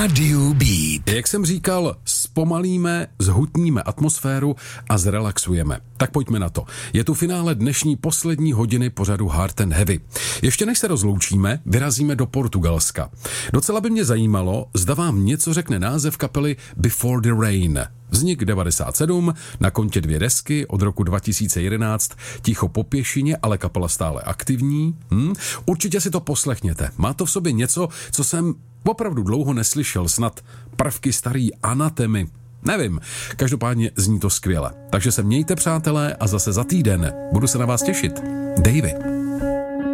Rádiu Beat. Jak jsem říkal, zpomalíme, zhutníme atmosféru a zrelaxujeme. Tak pojďme na to. Je tu finále dnešní poslední hodiny pořadu Hard and Heavy. Ještě než se rozloučíme, vyrazíme do Portugalska. Docela by mě zajímalo, zda vám něco řekne název kapely Before the Rain. Vznik 97, na kontě 2 desky, od roku 2011, ticho po pěšině, ale kapela stále aktivní. Určitě si to poslechněte. Má to v sobě něco, co jsem opravdu dlouho neslyšel, snad prvky starý Anatemy. Nevím, každopádně zní to skvěle. Takže se mějte, přátelé, a zase za týden budu se na vás těšit. Davey.